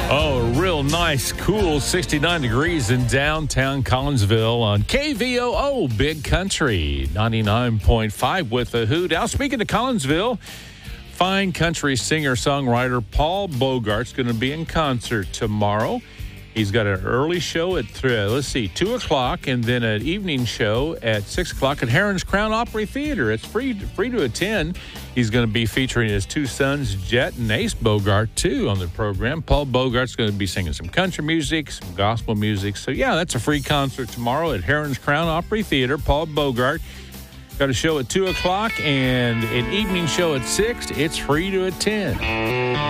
Oh, real nice, cool 69 degrees in downtown Collinsville on KVOO Big Country 99.5 with the Hoot. Now, speaking of Collinsville, fine country singer-songwriter Paul Bogart's going to be in concert tomorrow. He's got an early show at 2 o'clock, and then an evening show at 6 o'clock at Heron's Crown Opry Theater. It's free to attend. He's going to be featuring his two sons, Jet and Ace Bogart, too, on the program. Paul Bogart's going to be singing some country music, some gospel music. So, yeah, that's a free concert tomorrow at Heron's Crown Opry Theater. Paul Bogart got a show at 2 o'clock and an evening show at 6. It's free to attend.